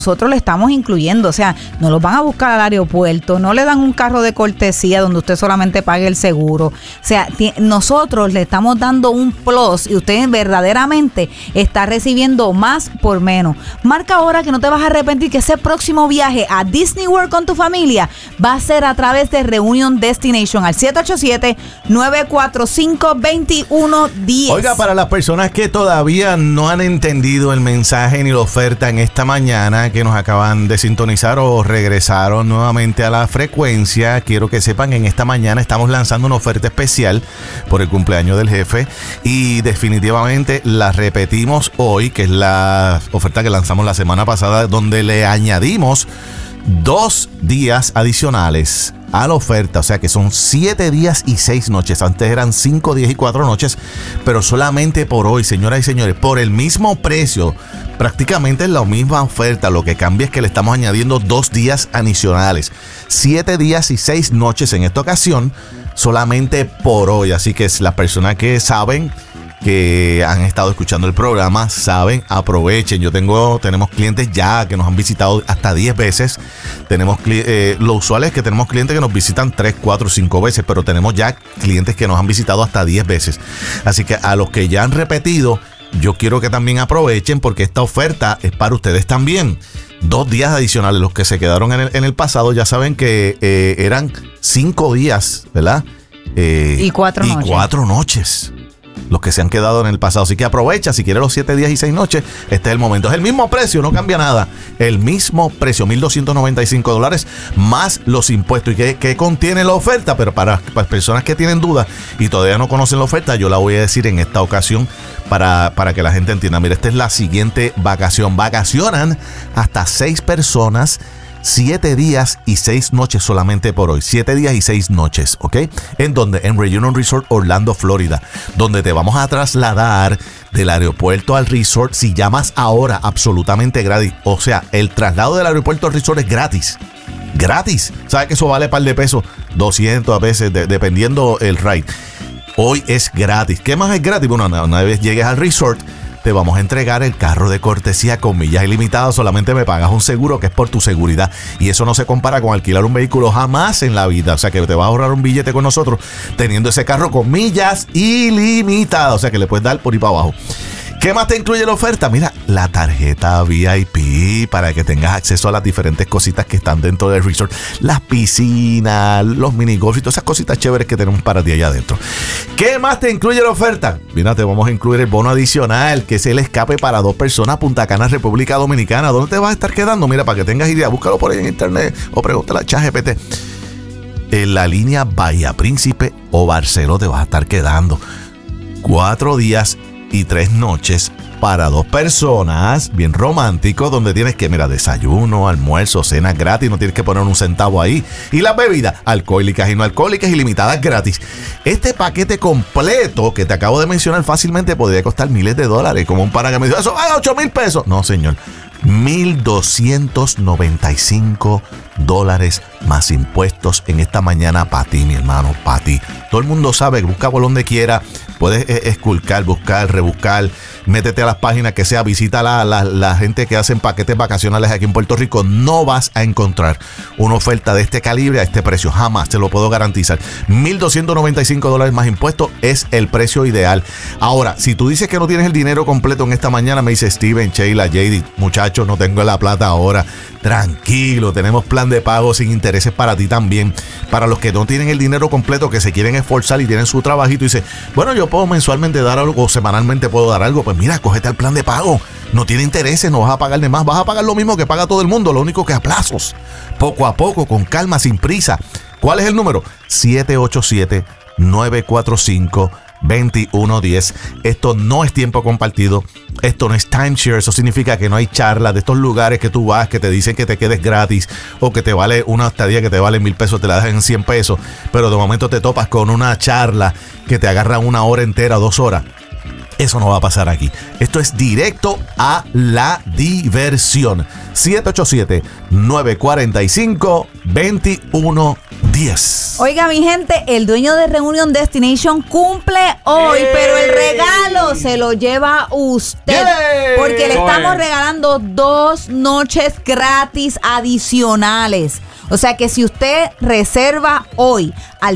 nosotros le estamos incluyendo, o sea, no los van a buscar al aeropuerto, no le dan un carro de cortesía donde usted solamente pague el seguro, o sea, nosotros le estamos dando un plus y usted verdaderamente está recibiendo más por menos. Marca ahora que no te vas a arrepentir que ese próximo viaje a Disney World con tu familia va a ser a través de Reunion Destination al 787-945-2110. Oiga, para las personas que todavía no han entendido el mensaje ni la oferta en esta mañana, que nos acaban de sintonizar o regresaron nuevamente a la frecuencia, quiero que sepan que en esta mañana estamos lanzando una oferta especial por el cumpleaños del jefe y definitivamente la repetimos hoy, que es la oferta que lanzamos la semana pasada, donde le añadimos 2 días adicionales a la oferta, o sea que son 7 días y 6 noches. Antes eran 5 días y 4 noches, pero solamente por hoy, señoras y señores, por el mismo precio, prácticamente es la misma oferta. Lo que cambia es que le estamos añadiendo 2 días adicionales, 7 días y 6 noches en esta ocasión, solamente por hoy. Así que las personas que saben, que han estado escuchando el programa, saben, aprovechen. Tenemos clientes ya que nos han visitado hasta 10 veces. Lo usual es que tenemos clientes que nos visitan 3, 4, 5 veces, pero tenemos ya clientes que nos han visitado hasta 10 veces. Así que a los que ya han repetido, yo quiero que también aprovechen porque esta oferta es para ustedes también. 2 días adicionales. Los que se quedaron en el pasado ya saben que eran 5 días, ¿verdad? Y 4 noches. 4 noches. Los que se han quedado en el pasado. Así que aprovecha, si quieres los 7 días y 6 noches, este es el momento. Es el mismo precio, no cambia nada. El mismo precio, $1,295 más los impuestos. ¿Y qué contiene la oferta? Pero para personas que tienen dudas y todavía no conocen la oferta, yo la voy a decir en esta ocasión para que la gente entienda. Mira, esta es la siguiente vacación. Vacacionan hasta 6 personas, 7 días y 6 noches solamente por hoy. 7 días y 6 noches, ¿ok? ¿En dónde? En Reunion Resort Orlando, Florida, donde te vamos a trasladar del aeropuerto al resort si llamas ahora, absolutamente gratis. O sea, el traslado del aeropuerto al resort es gratis. Gratis. ¿Sabes que eso vale par de pesos? 200 a veces, dependiendo el ride. Hoy es gratis. ¿Qué más es gratis? Bueno, una vez llegues al resort, te vamos a entregar el carro de cortesía con millas ilimitadas. Solamente me pagas un seguro que es por tu seguridad. Y eso no se compara con alquilar un vehículo jamás en la vida. O sea que te vas a ahorrar un billete con nosotros teniendo ese carro con millas ilimitadas. O sea que le puedes dar por ahí para abajo. ¿Qué más te incluye la oferta? Mira, la tarjeta VIP para que tengas acceso a las diferentes cositas que están dentro del resort. Las piscinas, los minigolf y todas esas cositas chéveres que tenemos para ti allá adentro. ¿Qué más te incluye la oferta? Mira, te vamos a incluir el bono adicional, que es el escape para 2 personas, Punta Cana, República Dominicana. ¿Dónde te vas a estar quedando? Mira, para que tengas idea, búscalo por ahí en internet o pregúntale a ChatGPT. En la línea Bahía Príncipe o Barceló te vas a estar quedando. 4 días y 3 noches para 2 personas, bien romántico, donde tienes que, mira, desayuno, almuerzo, cena gratis, no tienes que poner un centavo ahí. Y las bebidas alcohólicas y no alcohólicas ilimitadas gratis. Este paquete completo que te acabo de mencionar fácilmente podría costar miles de dólares, como un pana que me dijo, eso vale $8,000. No, señor. $1,295 más impuestos en esta mañana para ti, mi hermano, para ti. Todo el mundo sabe, busca por donde quiera, puedes esculcar, buscar, rebuscar, métete a las páginas que sea, visita la gente que hacen paquetes vacacionales aquí en Puerto Rico. No vas a encontrar una oferta de este calibre a este precio, jamás, te lo puedo garantizar. $1,295 más impuestos es el precio ideal. Ahora, si tú dices que no tienes el dinero completo en esta mañana, me dice Steven, Sheila, JD, muchachos, no tengo la plata ahora. Tranquilo, tenemos plan de pago sin intereses para ti también. Para los que no tienen el dinero completo, que se quieren esforzar y tienen su trabajito y dicen, bueno, yo puedo mensualmente dar algo o semanalmente puedo dar algo. Pues mira, cógete el plan de pago. No tiene intereses, no vas a pagar de más. Vas a pagar lo mismo que paga todo el mundo, lo único que a plazos. Poco a poco, con calma, sin prisa. ¿Cuál es el número? 787-945-2110. Esto no es tiempo compartido. Esto no es timeshare. Eso significa que no hay charlas de estos lugares que tú vas, que te dicen que te quedes gratis o que te vale una estadía que te vale $1,000, te la dejan en $100, pero de momento te topas con una charla que te agarra 1 hora entera, 2 horas. Eso no va a pasar aquí. Esto es directo a la diversión. 787-945-2110. 10. Oiga, mi gente, el dueño de Reunion Destination cumple hoy, pero el regalo se lo lleva usted. Porque le estamos regalando 2 noches gratis adicionales. O sea que si usted reserva hoy al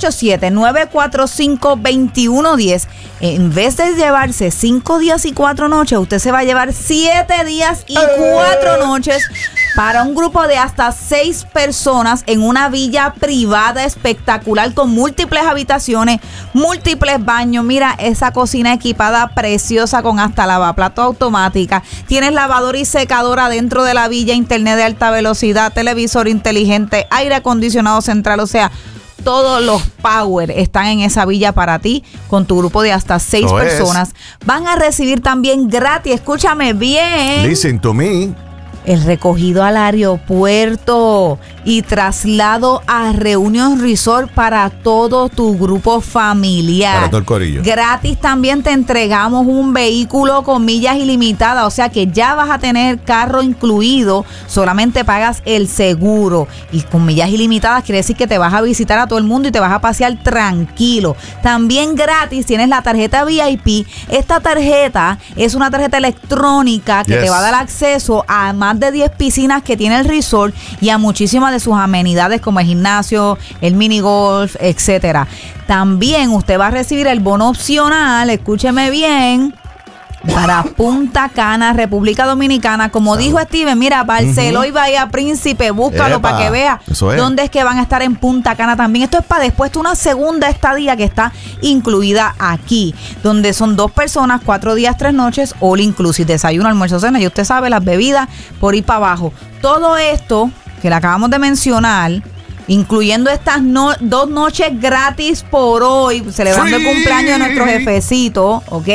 787-945-2110, en vez de llevarse 5 días y 4 noches, usted se va a llevar 7 días y 4 noches para un grupo de hasta 6 personas en una villa privada espectacular con múltiples habitaciones, múltiples baños. Mira, esa cocina equipada preciosa con hasta lavaplatos automática. Tienes lavadora y secadora dentro de la villa, internet de alta velocidad, televisor inteligente, aire acondicionado central, o sea, todos los power están en esa villa para ti, con tu grupo de hasta 6 personas. Van a recibir también gratis, escúchame bien. Listen to me. El recogido al aeropuerto y traslado a Reunion Resort para todo tu grupo familiar. Para todo el corillo. Gratis también te entregamos un vehículo con millas ilimitadas, o sea que ya vas a tener carro incluido, solamente pagas el seguro. Y con millas ilimitadas quiere decir que te vas a visitar a todo el mundo y te vas a pasear tranquilo. También gratis tienes la tarjeta VIP. Esta tarjeta es una tarjeta electrónica que te va a dar acceso a más de 10 piscinas que tiene el resort y a muchísimas de sus amenidades como el gimnasio, el mini golf, etcétera. También usted va a recibir el bono opcional, escúcheme bien, para Punta Cana, República Dominicana. Como dijo Steven, mira, Barceló y Bahía Príncipe, búscalo para que vea dónde es que van a estar en Punta Cana también. Esto es para después de una segunda estadía que está incluida aquí, donde son 2 personas, 4 días, 3 noches, all inclusive, desayuno, almuerzo, cena, y usted sabe, las bebidas por ir para abajo. Todo esto que le acabamos de mencionar, incluyendo estas 2 noches gratis por hoy, celebrando el cumpleaños de nuestro jefecito, ¿ok?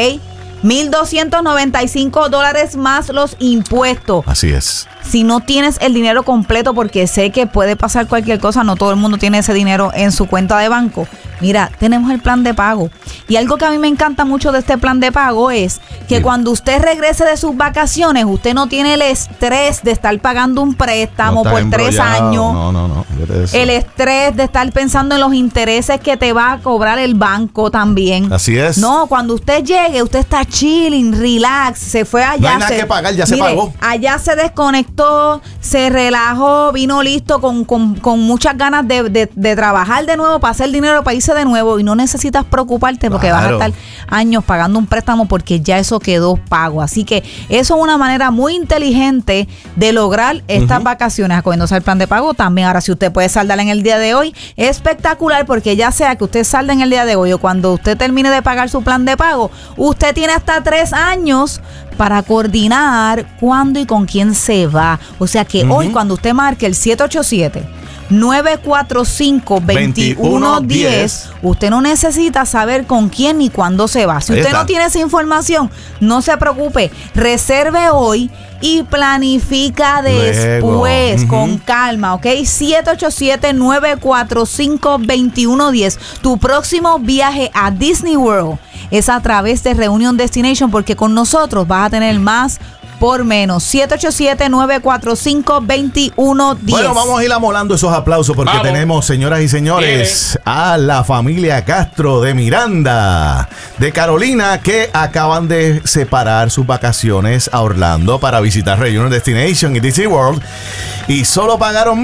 $1,295 más los impuestos. Así es. Si no tienes el dinero completo, porque sé que puede pasar cualquier cosa, no todo el mundo tiene ese dinero en su cuenta de banco. Mira, tenemos el plan de pago. Y algo que a mí me encanta mucho de este plan de pago es que cuando usted regrese de sus vacaciones, usted no tiene el estrés de estar pagando un préstamo por 3 años. No. El estrés de estar pensando en los intereses que te va a cobrar el banco también. Así es. No, cuando usted llegue, usted está chilling, relax, se fue allá. No hay nada que pagar, ya se pagó. Allá se desconectó, se relajó, vino listo con muchas ganas de trabajar de nuevo, para hacer dinero, para irse de nuevo, y no necesitas preocuparte porque vas a estar años pagando un préstamo porque ya eso quedó pago. Así que eso es una manera muy inteligente de lograr estas vacaciones, acogiéndose al plan de pago también. Ahora, si usted puede saldar en el día de hoy, espectacular, porque ya sea que usted salda en el día de hoy o cuando usted termine de pagar su plan de pago, usted tiene hasta 3 años para coordinar cuándo y con quién se va. O sea que hoy, cuando usted marque el 787-945-2110, usted no necesita saber con quién ni cuándo se va. Si usted no tiene esa información, no se preocupe, reserve hoy y planifica después, con calma, ¿ok? 787-945-2110. Tu próximo viaje a Disney World es a través de Reunion Destination, porque con nosotros vas a tener más por menos. 787-945-2110. Bueno, vamos a ir amolando esos aplausos porque tenemos, señoras y señores, a la familia Castro de Miranda, de Carolina, que acaban de separar sus vacaciones a Orlando para visitar Reunion Destination y Disney World, y solo pagaron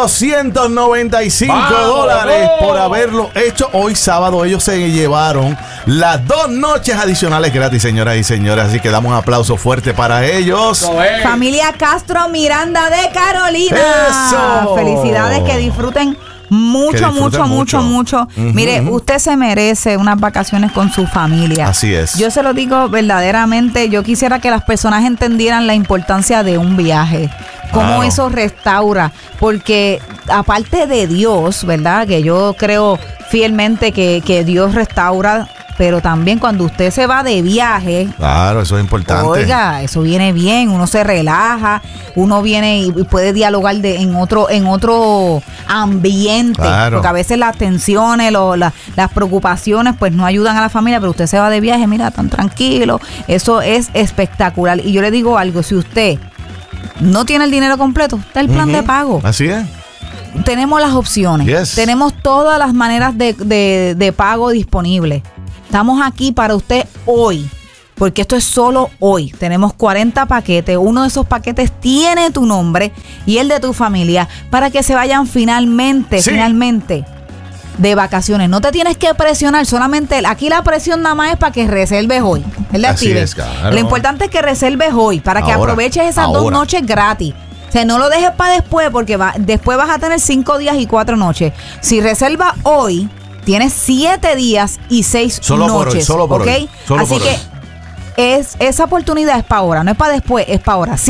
$1,295 por haberlo hecho. Hoy sábado ellos se llevaron las 2 noches adicionales gratis, señoras y señores, así que damos un aplauso fuerte para ellos. Familia Castro Miranda de Carolina. ¡Eso! Felicidades, que disfruten mucho. Mire, usted se merece unas vacaciones con su familia. Así es. Yo se lo digo verdaderamente, yo quisiera que las personas entendieran la importancia de un viaje. Cómo eso restaura, porque aparte de Dios, ¿verdad? Que yo creo fielmente que Dios restaura, pero también cuando usted se va de viaje. Claro, eso es importante. Oiga, eso viene bien, uno se relaja, uno viene y puede dialogar en otro ambiente. Claro. Porque a veces las tensiones, las preocupaciones, pues no ayudan a la familia, pero usted se va de viaje, mira, tan tranquilo. Eso es espectacular. Y yo le digo algo, si usted no tiene el dinero completo, está el plan de pago. Así es. tenemos las opciones. Yes. Tenemos todas las maneras de pago disponibles. Estamos aquí para usted hoy. Porque esto es solo hoy. Tenemos 40 paquetes. Uno de esos paquetes tiene tu nombre y el de tu familia para que se vayan finalmente de vacaciones. No te tienes que presionar. Solamente aquí la presión nada más es para que reserves hoy. Así es, claro. Lo importante es que reserves hoy para que aproveches esas 2 noches gratis. O sea, no lo dejes para después porque después vas a tener 5 días y 4 noches. Si reservas hoy, tienes 7 días y 6 noches. Solo por hoy. Solo Así por que hoy. Esa oportunidad es para ahora, no es para después, es para ahora.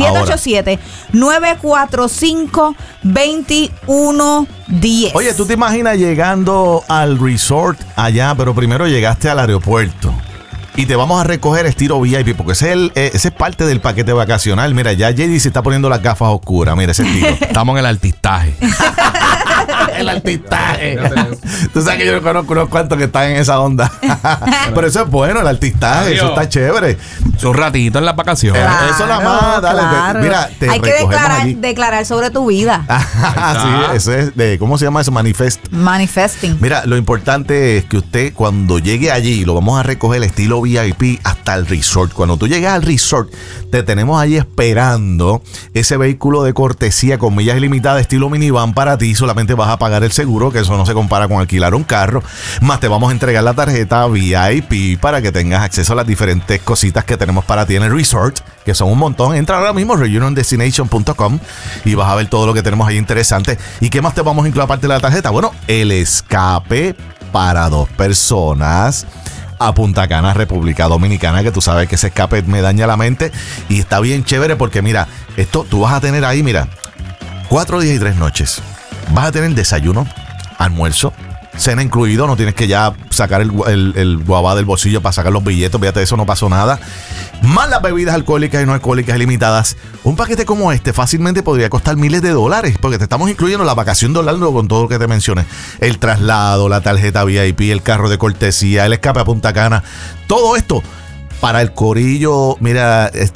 787-945-2110. Oye, ¿tú te imaginas llegando al resort allá, pero primero llegaste al aeropuerto? Y te vamos a recoger estilo VIP, porque ese es parte del paquete vacacional. Mira, ya JD se está poniendo las gafas oscuras. Mira ese estilo. Estamos en el artistaje. El artistaje. Tú sabes que yo conozco unos cuantos que están en esa onda. Pero eso es bueno, el artistaje. Adiós. Eso está chévere. Un ratito en las vacaciones. Claro, eso nada más, dale. Claro. Mira, te hay que allí. declarar sobre tu vida. Sí, eso es ¿cómo se llama eso? Manifesting. Mira, lo importante es que usted cuando llegue allí, lo vamos a recoger estilo VIP hasta el resort. Cuando tú llegas al resort, te tenemos allí esperando ese vehículo de cortesía con millas ilimitadas estilo minivan para ti. Solamente vas a pagar el seguro, que eso no se compara con alquilar un carro. Más te vamos a entregar la tarjeta VIP para que tengas acceso a las diferentes cositas que tenemos para ti en el resort, que son un montón. Entra ahora mismo a reuniondestination.com y vas a ver todo lo que tenemos ahí interesante. ¿Y qué más te vamos a incluir aparte de la tarjeta? Bueno, el escape para 2 personas a Punta Cana, República Dominicana, que tú sabes que ese escape me daña la mente y está bien chévere porque mira, esto tú vas a tener ahí, mira, 4 días y 3 noches. Vas a tener desayuno, almuerzo, cena incluido, no tienes que ya sacar el guabá del bolsillo para sacar los billetes, fíjate, eso no pasó nada. Más las bebidas alcohólicas y no alcohólicas ilimitadas. Un paquete como este fácilmente podría costar miles de dólares, porque te estamos incluyendo la vacación de Orlando con todo lo que te mencioné. El traslado, la tarjeta VIP, el carro de cortesía, el escape a Punta Cana, todo esto. Para el corillo, mira, es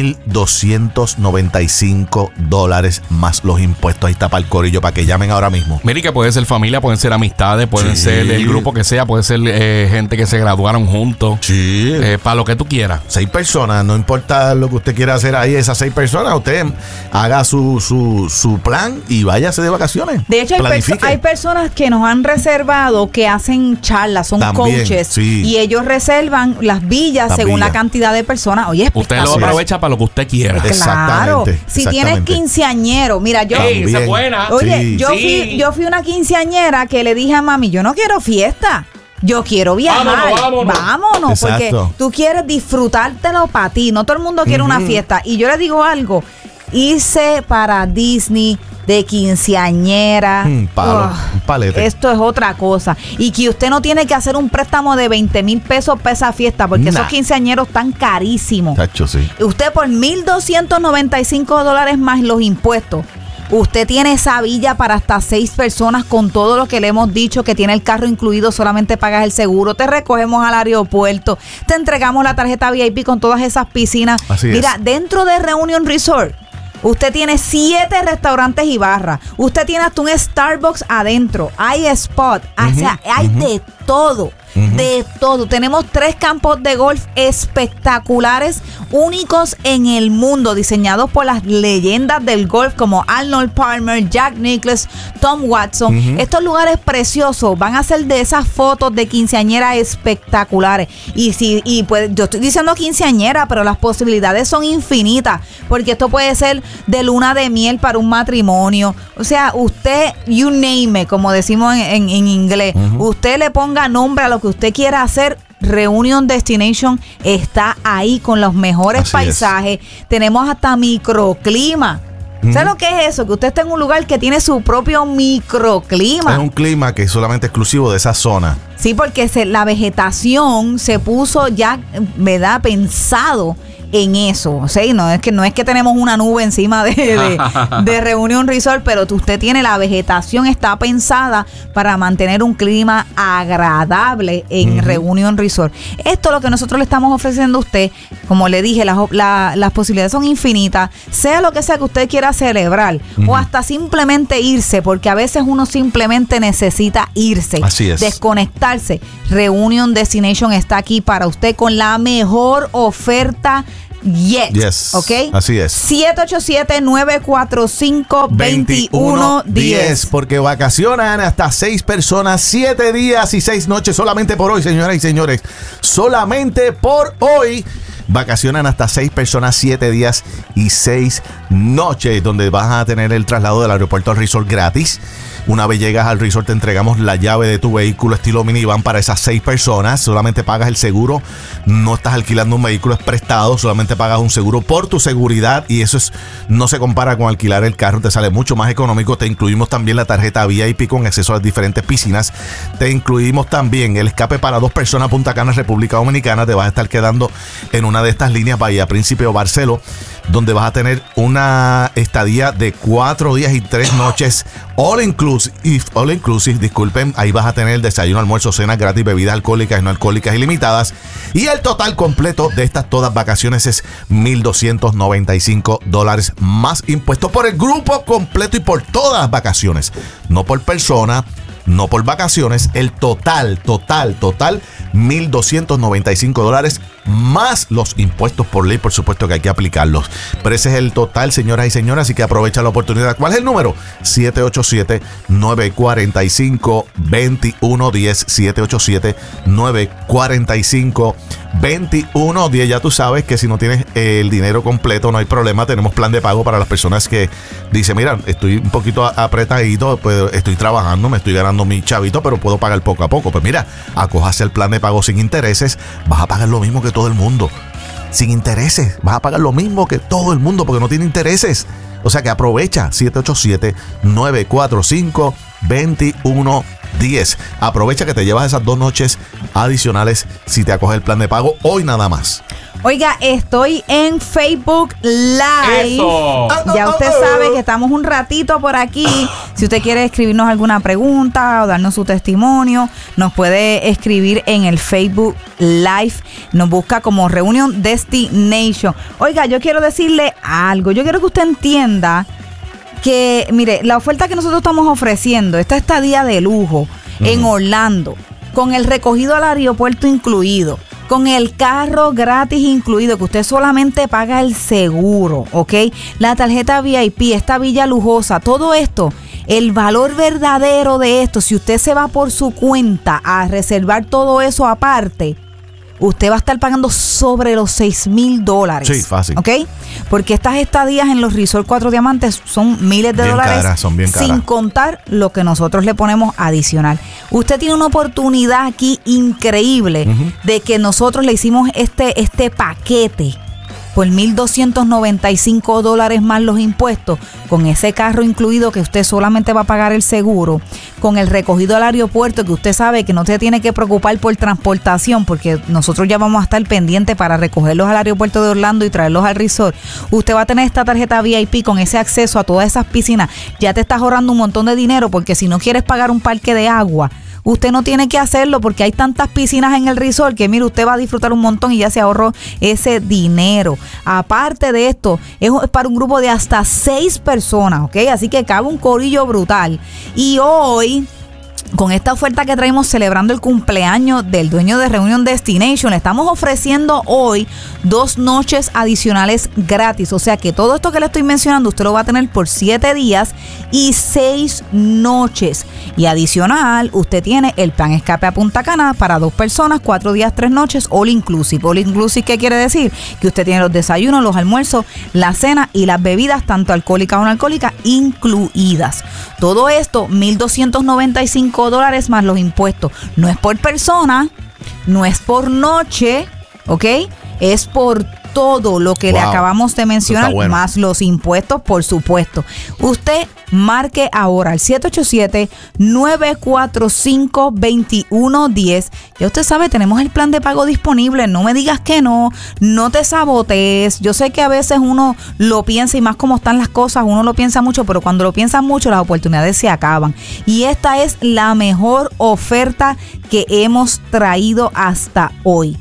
$1,295 más los impuestos. Ahí está para el corillo, para que llamen ahora mismo. Mira, que puede ser familia, pueden ser amistades, pueden ser el grupo que sea, puede ser gente que se graduaron juntos. Sí. Para lo que tú quieras. 6 personas, no importa lo que usted quiera hacer ahí, esas 6 personas, usted haga su plan y váyase de vacaciones. De hecho, hay personas que nos han reservado que hacen charlas, son también, coaches, sí. Y ellos reservan las villas según la cantidad de personas. Oye, usted lo aprovecha para lo que usted quiera. Claro. Si tienes quinceañero, mira, yo. Esa es buena. Oye, sí. yo fui una quinceañera que le dije a mami, yo no quiero fiesta. Yo quiero viajar. Vámonos, porque tú quieres disfrutártelo para ti. No todo el mundo quiere una fiesta. Y yo le digo algo. Hice para Disney de quinceañera. Un palete. Esto es otra cosa. Y que usted no tiene que hacer un préstamo de 20,000 pesos para esa fiesta, porque esos quinceañeros están carísimos. Tacho, sí. Usted por $1,295 más los impuestos. Usted tiene esa villa para hasta 6 personas con todo lo que le hemos dicho, que tiene el carro incluido, solamente pagas el seguro, te recogemos al aeropuerto, te entregamos la tarjeta VIP con todas esas piscinas. Mira, dentro de Reunion Resort, usted tiene 7 restaurantes y barras. Usted tiene hasta un Starbucks adentro. Hay spot. O sea, hay de todo. De todo. Tenemos 3 campos de golf espectaculares, únicos en el mundo, diseñados por las leyendas del golf como Arnold Palmer, Jack Nicklaus, Tom Watson. Estos lugares preciosos van a ser de esas fotos de quinceañera espectaculares. Y pues yo estoy diciendo quinceañera, pero las posibilidades son infinitas, porque esto puede ser de luna de miel para un matrimonio. O sea, usted, you name it, como decimos en inglés. Usted le ponga nombre a lo que usted quiera hacer. Reunion Destination está ahí con los mejores paisajes. Tenemos hasta microclima. ¿Sabes lo que es eso? Que usted está en un lugar que tiene su propio microclima. Es un clima que es solamente exclusivo de esa zona. Sí, porque la vegetación se puso ya, ¿verdad?, pensado en eso. O sea, no es que tenemos una nube encima de Reunion Resort, pero usted tiene la vegetación, está pensada para mantener un clima agradable en Reunion Resort. Esto es lo que nosotros le estamos ofreciendo a usted. Como le dije, las posibilidades son infinitas, sea lo que sea que usted quiera celebrar, o hasta simplemente irse, porque a veces uno simplemente necesita irse. Así es. Desconectarse. Reunion Destination está aquí para usted con la mejor oferta Yes. ¿Ok? Así es. 787-945-2110. Porque vacacionan hasta 6 personas, 7 días y 6 noches solamente por hoy, señoras y señores. Solamente por hoy. Vacacionan hasta 6 personas, 7 días y 6 noches, donde vas a tener el traslado del aeropuerto al resort gratis. Una vez llegas al resort te entregamos la llave de tu vehículo estilo minivan para esas 6 personas. Solamente pagas el seguro, no estás alquilando un vehículo, es prestado. Solamente pagas un seguro por tu seguridad y eso no se compara con alquilar el carro, te sale mucho más económico. Te incluimos también la tarjeta VIP con acceso a las diferentes piscinas. Te incluimos también el escape para 2 personas a Punta Cana, República Dominicana. Te vas a estar quedando en una de estas líneas, Bahía Príncipe o Barceló, donde vas a tener una estadía de 4 días y 3 noches all inclusive, disculpen. Ahí vas a tener desayuno, almuerzo, cena gratis, bebidas alcohólicas y no alcohólicas ilimitadas. Y el total completo de estas todas vacaciones es $1,295 más impuestos por el grupo completo y por todas las vacaciones. No por persona, no por vacaciones, el total, $1,295 más los impuestos por ley, por supuesto que hay que aplicarlos. Pero ese es el total, señoras y señores, así que aprovecha la oportunidad. ¿Cuál es el número? 787-945-2110, 787-945-2110. Ya tú sabes que si no tienes el dinero completo no hay problema, tenemos plan de pago para las personas que dicen, mira, estoy un poquito apretadito, pues estoy trabajando, me estoy ganando mi chavito, pero puedo pagar poco a poco. Pues mira, acójase el plan de pago sin intereses, vas a pagar lo mismo que todo el mundo. Sin intereses, vas a pagar lo mismo que todo el mundo porque no tiene intereses. O sea que aprovecha, 787-945-2110. Aprovecha que te llevas esas 2 noches adicionales si te acoges el plan de pago hoy nada más. Oiga, estoy en Facebook Live. ¡Eso! Ya usted sabe que estamos un ratito por aquí. Si usted quiere escribirnos alguna pregunta o darnos su testimonio, nos puede escribir en el Facebook Live. Nos busca como Reunion Destination. Oiga, yo quiero decirle algo. Yo quiero que usted entienda que, mire, la oferta que nosotros estamos ofreciendo, esta estadía de lujo en Orlando, con el recogido al aeropuerto incluido, con el carro gratis incluido, que usted solamente paga el seguro, ¿ok? La tarjeta VIP, esta villa lujosa, todo esto, el valor verdadero de esto, si usted se va por su cuenta a reservar todo eso aparte, usted va a estar pagando sobre los $6,000. Sí, fácil. ¿Ok? Porque estas estadías en los Resort 4 Diamantes son miles de dólares. Son bien caras. Sin contar lo que nosotros le ponemos adicional. Usted tiene una oportunidad aquí increíble de que nosotros le hicimos este paquete por $1,295 más los impuestos, con ese carro incluido que usted solamente va a pagar el seguro, con el recogido al aeropuerto, que usted sabe que no se tiene que preocupar por transportación, porque nosotros ya vamos a estar pendientes para recogerlos al aeropuerto de Orlando y traerlos al resort. Usted va a tener esta tarjeta VIP con ese acceso a todas esas piscinas. Ya te estás ahorrando un montón de dinero, porque si no quieres pagar un parque de agua, usted no tiene que hacerlo porque hay tantas piscinas en el resort que, mire, usted va a disfrutar un montón y ya se ahorró ese dinero. Aparte de esto, es para un grupo de hasta 6 personas, ¿ok? Así que cabe un corillo brutal. Y hoy, con esta oferta que traemos celebrando el cumpleaños del dueño de Reunion Destination, le estamos ofreciendo hoy 2 noches adicionales gratis. O sea que todo esto que le estoy mencionando usted lo va a tener por 7 días y 6 noches. Y adicional, usted tiene el plan escape a Punta Cana para 2 personas, 4 días, 3 noches, all inclusive. All inclusive, ¿qué quiere decir? Que usted tiene los desayunos, los almuerzos, la cena y las bebidas, tanto alcohólicas o no alcohólicas, incluidas. Todo esto, $1,295 más los impuestos. No es por persona, no es por noche, ¿ok? Es por todo lo que le Wow. acabamos de Eso mencionar, está bueno. más los impuestos, por supuesto. Usted marque ahora al 787-945-2110. Ya usted sabe, tenemos el plan de pago disponible. No me digas que no te sabotees. Yo sé que a veces uno lo piensa y más como están las cosas, uno lo piensa mucho, pero cuando lo piensa mucho las oportunidades se acaban. Y esta es la mejor oferta que hemos traído hasta hoy.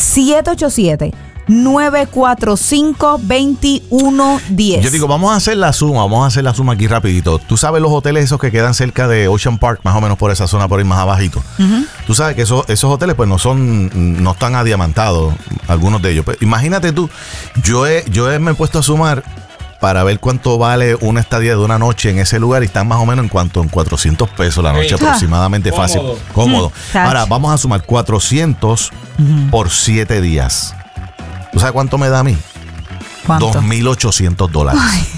787-945-2110. Yo digo, vamos a hacer la suma aquí rapidito. Tú sabes los hoteles esos que quedan cerca de Ocean Park, más o menos por esa zona, por ahí más abajito. Tú sabes que esos hoteles pues no están adiamantados, algunos de ellos. Pues, imagínate tú, me he puesto a sumar para ver cuánto vale una estadía de una noche en ese lugar y están más o menos en $400 la noche aproximadamente. Fácil, cómodo. Ahora vamos a sumar 400 por 7 días. ¿Tú sabes cuánto me da a mí? ¿Cuánto? $2,800.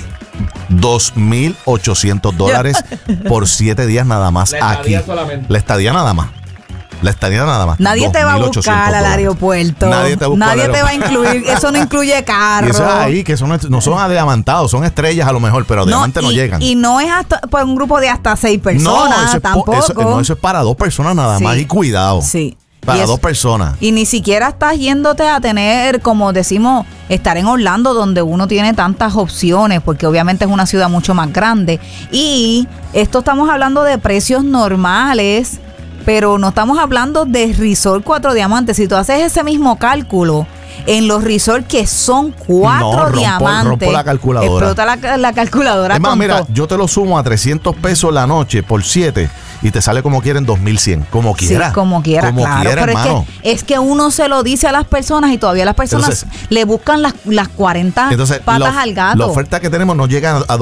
$2,800 por 7 días nada más aquí. La estadía nada más. Nadie te va a buscar al aeropuerto. Nadie te va a incluir. Eso no incluye carro. Y eso es ahí, que no son diamantados, son estrellas a lo mejor, pero diamantes no llegan. Y no es hasta por un grupo de hasta 6 personas, tampoco. Eso es para 2 personas nada más, y cuidado. Sí. Para 2 personas. Y ni siquiera estás yéndote a tener, como decimos, estar en Orlando, donde uno tiene tantas opciones, porque obviamente es una ciudad mucho más grande. Y esto estamos hablando de precios normales, pero no estamos hablando de Resort 4 Diamantes. Si tú haces ese mismo cálculo en los resorts que son 4 diamantes, rompo la calculadora. Explota la calculadora. Es más, con mira, todo. yo te lo sumo a $300 la noche por 7 y te sale como quieren 2,100. Como quiera. Sí, como quiera, claro. Pero hermano. es que uno se lo dice a las personas y todavía las personas le buscan las 40 patas al gato. La oferta que tenemos nos llega a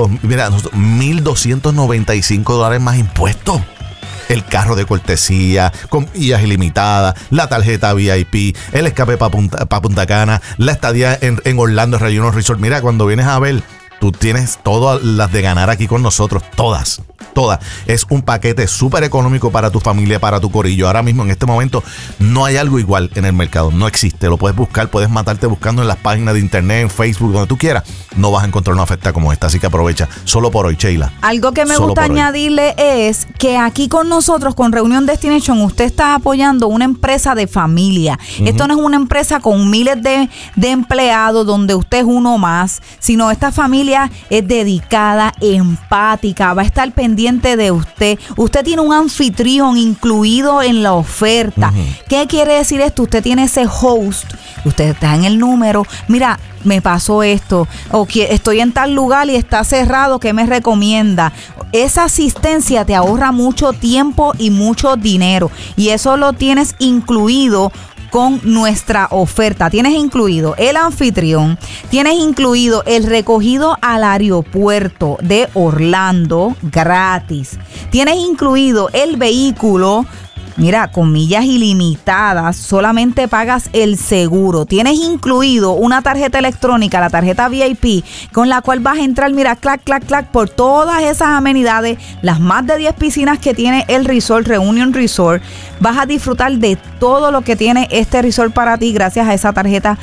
$1,295 más impuestos. El carro de cortesía, con millas ilimitadas, la tarjeta VIP, el escape para Punta Cana, la estadía en Orlando Regional Resort. Mira, cuando vienes a ver, tú tienes todas las de ganar aquí con nosotros, todas. Es un paquete súper económico para tu familia, para tu corillo. Ahora mismo, en este momento, no hay algo igual en el mercado. No existe. Lo puedes buscar, puedes matarte buscando en las páginas de internet, en Facebook, donde tú quieras. No vas a encontrar una oferta como esta. Así que aprovecha. Solo por hoy, Sheila. Algo que me gusta añadirle es que aquí con nosotros, con Reunion Destination, usted está apoyando una empresa de familia. Esto no es una empresa con miles de empleados donde usted es uno más, sino esta familia es dedicada, empática, va a estar pendiente de usted. Usted tiene un anfitrión incluido en la oferta. ¿Qué quiere decir esto? Usted tiene ese host, usted está en el número. Mira, me pasó esto, o que estoy en tal lugar y está cerrado, ¿qué me recomienda? Esa asistencia te ahorra mucho tiempo y mucho dinero, y eso lo tienes incluido con nuestra oferta. Tienes incluido el anfitrión, tienes incluido el recogido al aeropuerto de Orlando gratis, tienes incluido el vehículo. Mira, con millas ilimitadas, solamente pagas el seguro. Tienes incluido una tarjeta electrónica, la tarjeta VIP, con la cual vas a entrar, mira, clac, clac, clac, por todas esas amenidades, las más de 10 piscinas que tiene el resort, Reunion Resort. Vas a disfrutar de todo lo que tiene este resort para ti gracias a esa tarjeta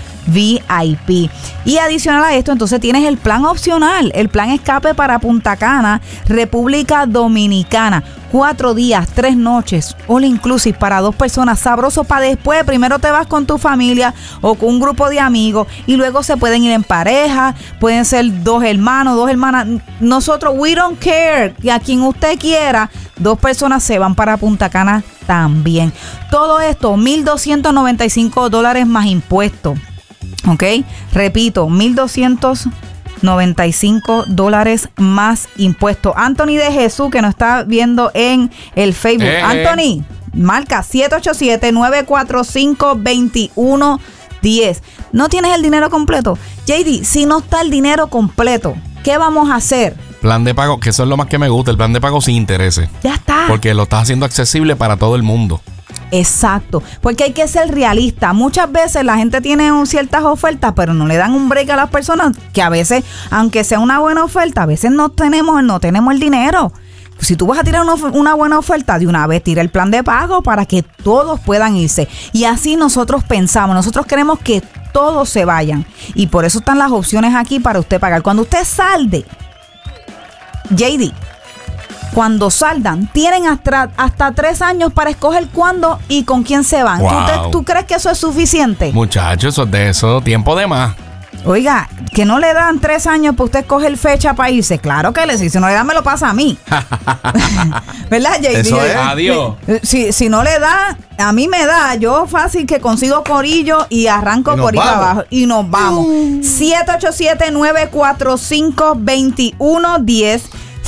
VIP. Y adicional a esto, entonces tienes el plan opcional, el plan escape para Punta Cana, República Dominicana. 4 días, 3 noches, all inclusive para 2 personas, sabroso para después. Primero te vas con tu familia o con un grupo de amigos y luego se pueden ir en pareja, pueden ser 2 hermanos, 2 hermanas. Nosotros, we don't care, y a quien usted quiera, 2 personas se van para Punta Cana también. Todo esto, $1,295 más impuestos. ¿Ok? Repito, $1,295 más impuestos. Anthony de Jesús, que nos está viendo en el Facebook. Anthony, marca 787-945-2110. ¿No tienes el dinero completo? JD, si no está el dinero completo, ¿qué vamos a hacer? Plan de pago, que eso es lo más que me gusta, el plan de pago sin intereses. Ya está. Porque lo estás haciendo accesible para todo el mundo. Exacto, porque hay que ser realista. Muchas veces la gente tiene ciertas ofertas, pero no le dan un break a las personas, que a veces, aunque sea una buena oferta, a veces no tenemos el dinero. Si tú vas a tirar una buena oferta, de una vez tira el plan de pago para que todos puedan irse. Y así nosotros pensamos, nosotros queremos que todos se vayan. Y por eso están las opciones aquí para usted pagar. Cuando usted salde, JD, cuando saldan, tienen hasta 3 años para escoger cuándo y con quién se van. Wow. ¿Tú crees que eso es suficiente? Muchachos, eso tiempo de más. Oiga, que no le dan 3 años para usted escoger fecha para irse. Claro que si no le dan, me lo pasa a mí. ¿Verdad, JD? Eso es. Adiós. Si no le da, a mí me da. Yo fácil que consigo corillo y arranco por ahí abajo. Y nos vamos. 787-945-2110.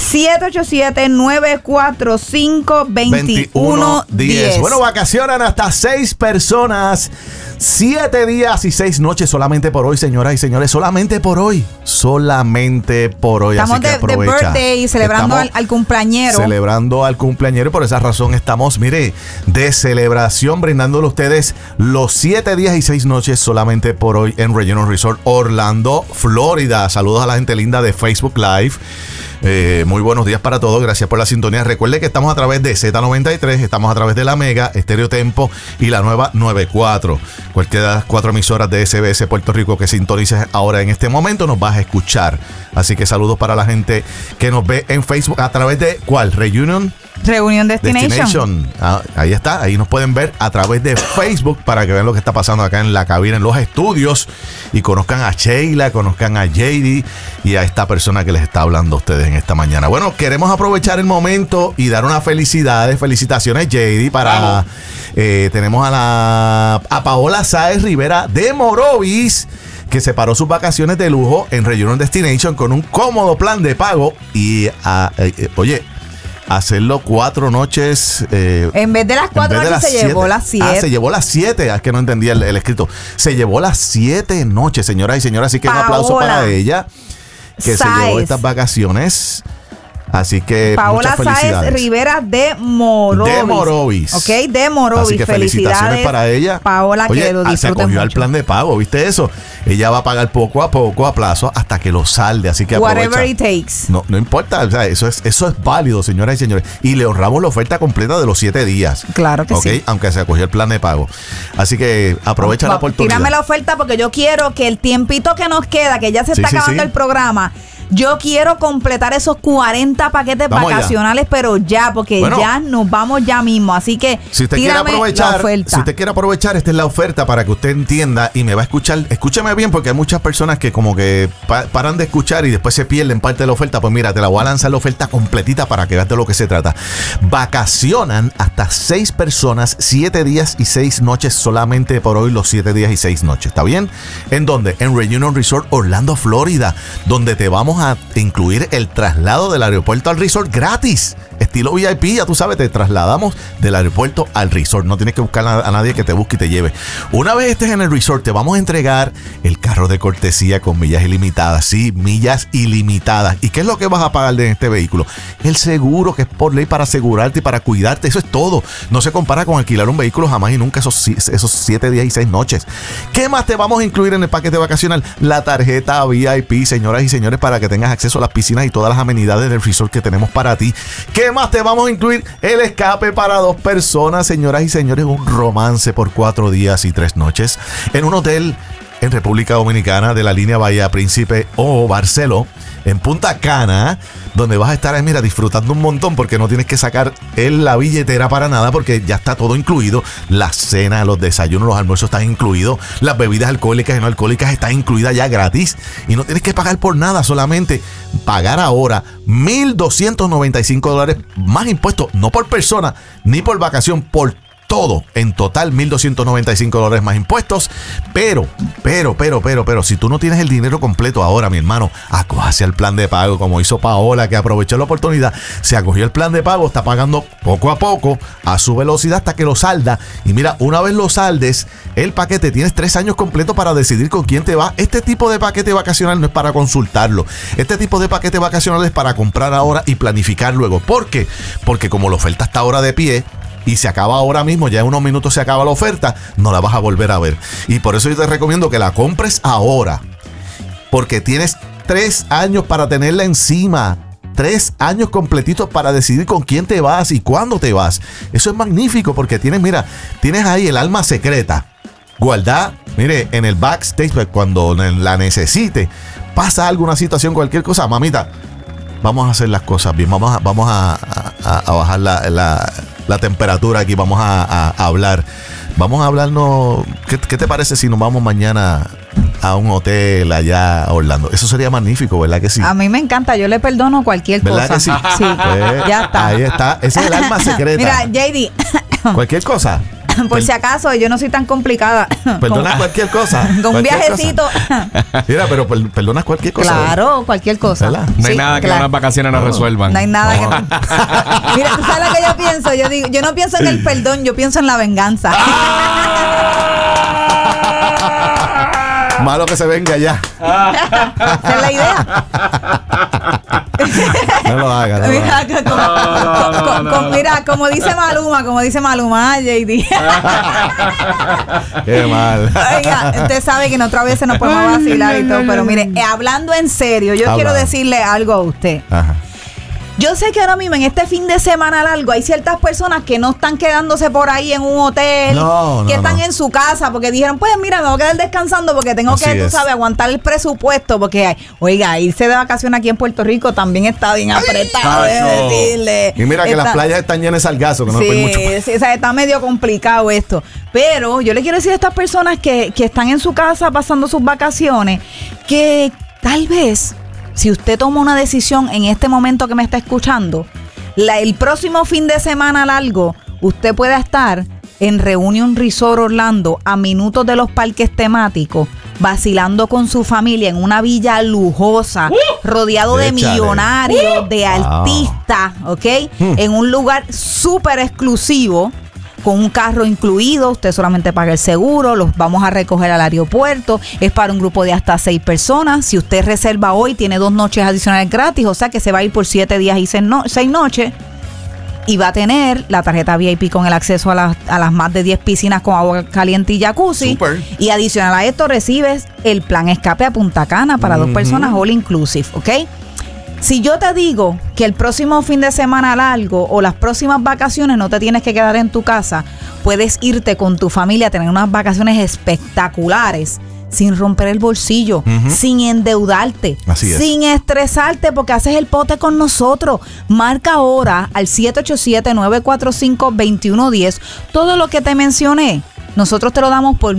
787-945-2110. Bueno, vacacionan hasta 6 personas. 7 días y 6 noches solamente por hoy, señoras y señores. Solamente por hoy. Solamente por hoy. Estamos así que de aprovecha. birthday, celebrando al cumpleañero. Celebrando al cumpleañero. Y por esa razón estamos, mire, de celebración, brindándole a ustedes los 7 días y 6 noches solamente por hoy en Regional Resort Orlando, Florida. Saludos a la gente linda de Facebook Live. Muy buenos días para todos, gracias por la sintonía. Recuerde que estamos a través de Z93, estamos a través de la Mega, Estéreo Tempo y la nueva 94. Cualquiera de las 4 emisoras de SBS Puerto Rico que sintonices ahora en este momento nos vas a escuchar. Así que saludos para la gente que nos ve en Facebook a través de ¿cuál? Reunion Destination. Ahí está, ahí nos pueden ver a través de Facebook para que vean lo que está pasando acá en la cabina, en los estudios, y conozcan a Sheila, conozcan a JD y a esta persona que les está hablando a ustedes en esta mañana. Bueno, queremos aprovechar el momento y dar unas felicitaciones, JD, para tenemos a Paola Sáez Rivera de Morovis, que separó sus vacaciones de lujo en Regional Destination con un cómodo plan de pago y hacerlo 4 noches. En vez de las 4 noches se llevó las 7. Se llevó las 7. Es que no entendía el escrito. Se llevó las 7 noches, señoras y señores. Así que Paola un aplauso para ella, que Sáez se llevó estas vacaciones. Así que Paola muchas felicidades. Sáez Rivera de Morovis. De Morovis. Ok, de Morovis. Así que felicitaciones para ella. Paola, Oye, que lo disfrute se acogió mucho. al plan de pago, ¿viste eso? Ella va a pagar poco a poco, a plazo, hasta que lo salde. Así que aprovecha. Whatever it takes. No importa, o sea, eso es válido, señoras y señores. Y le ahorramos la oferta completa de los 7 días. Claro que sí. Aunque se acogió el plan de pago. Así que aprovecha la oportunidad. Tírame la oferta porque yo quiero que el tiempito que nos queda, que ya se está acabando el programa, yo quiero completar esos 40 paquetes vacacionales, pero ya, porque ya nos vamos ya mismo. Así que si usted quiere aprovechar, esta es la oferta para que usted entienda y me va a escuchar. Escúchame bien, porque hay muchas personas que como que paran de escuchar y después se pierden parte de la oferta. Pues mira, te la voy a lanzar la oferta completita para que veas de lo que se trata. Vacacionan hasta 6 personas, 7 días y 6 noches solamente por hoy, los 7 días y 6 noches. ¿Está bien? ¿En dónde? En Reunion Resort Orlando, Florida, donde te vamos a incluir el traslado del aeropuerto al resort gratis. Estilo VIP, ya tú sabes, te trasladamos del aeropuerto al resort. No tienes que buscar a nadie que te busque y te lleve. Una vez estés en el resort, te vamos a entregar el carro de cortesía con millas ilimitadas. Sí, millas ilimitadas. ¿Y qué es lo que vas a pagar de este vehículo? El seguro, que es por ley para asegurarte y para cuidarte. Eso es todo. No se compara con alquilar un vehículo jamás y nunca esos 7 días y 6 noches. ¿Qué más te vamos a incluir en el paquete vacacional? La tarjeta VIP, señoras y señores, para que tengas acceso a las piscinas y todas las amenidades del resort que tenemos para ti. ¿Qué más te vamos a incluir? El escape para 2 personas, señoras y señores, un romance por 4 días y 3 noches en un hotel en República Dominicana de la línea Bahía Príncipe o Barceló, en Punta Cana, donde vas a estar, mira, disfrutando un montón porque no tienes que sacar la billetera para nada porque ya está todo incluido. La cena, los desayunos, los almuerzos están incluidos. Las bebidas alcohólicas y no alcohólicas están incluidas ya gratis y no tienes que pagar por nada, solamente pagar ahora $1,295 más impuestos, no por persona ni por vacación, por todo, en total $1,295 más impuestos, pero, si tú no tienes el dinero completo ahora, mi hermano, acójase al plan de pago, como hizo Paola, que aprovechó la oportunidad, se acogió el plan de pago, está pagando poco a poco, a su velocidad hasta que lo salda, y mira, una vez lo saldes, el paquete, tienes 3 años completos para decidir con quién te va. Este tipo de paquete vacacional no es para consultarlo, este tipo de paquete vacacional es para comprar ahora y planificar luego. ¿Por qué? Porque como la oferta está ahora de pie, y se acaba ahora mismo, ya en unos minutos se acaba la oferta, no la vas a volver a ver. Y por eso yo te recomiendo que la compres ahora, porque tienes 3 años para tenerla encima. 3 años completitos para decidir con quién te vas y cuándo te vas. Eso es magnífico porque tienes ahí el alma secreta guardá, mire, en el backstage, pues, cuando la necesite, pasa alguna situación, cualquier cosa, mamita, vamos a hacer las cosas bien, vamos a bajar la temperatura aquí, vamos a hablar. Vamos a hablarnos. ¿Qué te parece si nos vamos mañana a un hotel allá a Orlando? Eso sería magnífico, ¿verdad que sí? A mí me encanta, yo le perdono cualquier ¿verdad cosa. que sí? Sí, Pues, ya está. Ahí está, ese es el alma secreta. Mira, JD, Cualquier cosa. por si acaso, yo no soy tan complicada. Perdona cualquier cosa. Con un cualquier viajecito. cosa. Mira, pero perdonas cualquier cosa. Claro, cualquier cosa. ¿Verdad? No hay Sí, nada que claro. unas vacaciones no resuelvan. No hay nada que. Mira, ¿tú sabes lo que yo pienso? Yo digo, yo no pienso en el perdón, yo pienso en la venganza. Malo que se venga ya. Esa es la idea. No lo haga, no lo haga. Mira, como dice Maluma, JD. Qué mal. Oiga, usted sabe que nosotras veces nos podemos vacilar y todo, pero mire, hablando en serio, yo quiero decirle algo a usted. Ajá. Yo sé que ahora mismo en este fin de semana largo hay ciertas personas que no están quedándose por ahí en un hotel, que están en su casa porque dijeron, pues mira, me voy a quedar descansando porque tengo Así que, tú es. sabes, aguantar el presupuesto porque, oiga, irse de vacaciones aquí en Puerto Rico también está bien apretado, déjeme decirle. Y mira que las playas están llenas de sargazo, que no puede mucho. Sí, o sea, está medio complicado esto. Pero yo le quiero decir a estas personas que están en su casa pasando sus vacaciones, que tal vez, si usted toma una decisión en este momento que me está escuchando, el próximo fin de semana largo, usted pueda estar en Reunion Resort Orlando, a minutos de los parques temáticos, vacilando con su familia en una villa lujosa, rodeado de Échale. millonarios, de artistas, ¿ok? En un lugar súper exclusivo, con un carro incluido, usted solamente paga el seguro, los vamos a recoger al aeropuerto, es para un grupo de hasta 6 personas. Si usted reserva hoy, tiene 2 noches adicionales gratis, o sea que se va a ir por 7 días y 6 noches. Y va a tener la tarjeta VIP con el acceso a las más de 10 piscinas con agua caliente y jacuzzi. Super. Y adicional a esto recibes el plan escape a Punta Cana para 2 personas, all inclusive, ¿ok? Si yo te digo que el próximo fin de semana largo o las próximas vacaciones no te tienes que quedar en tu casa, puedes irte con tu familia a tener unas vacaciones espectaculares, sin romper el bolsillo, sin endeudarte, Así es. sin estresarte porque haces el pote con nosotros. Marca ahora al 787-945-2110 todo lo que te mencioné. Nosotros te lo damos por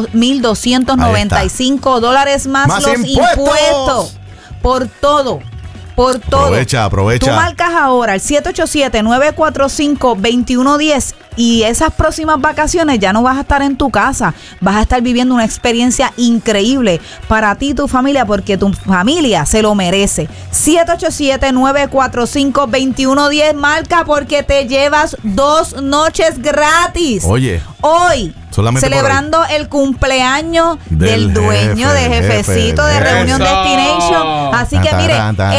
$1,295 más los impuestos. Por todo. Aprovecha. Tú marcas ahora al 787-945-2110 y esas próximas vacaciones ya no vas a estar en tu casa, vas a estar viviendo una experiencia increíble para ti y tu familia porque tu familia se lo merece. 787-945-2110, marca porque te llevas 2 noches gratis. Oye. Hoy, solamente celebrando el cumpleaños del dueño, de jefecito de Reunion Destination. Así que mire,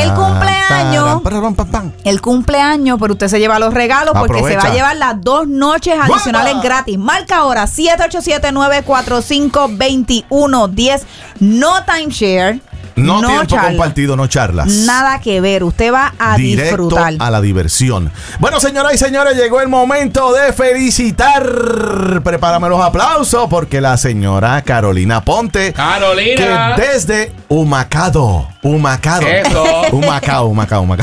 el cumpleaños, pero usted se lleva los regalos porque Aprovecha. se va a llevar las 2 noches adicionales gratis. Marca ahora 787-945-2110. No timeshare. No tiempo charla. compartido, no charlas. Nada que ver, usted va a Directo disfrutar. a la diversión. Bueno, señoras y señores, llegó el momento de felicitar. Prepárame los aplausos porque la señora Carolina Ponte, Carolina, que desde Humacao, eso. Humacao,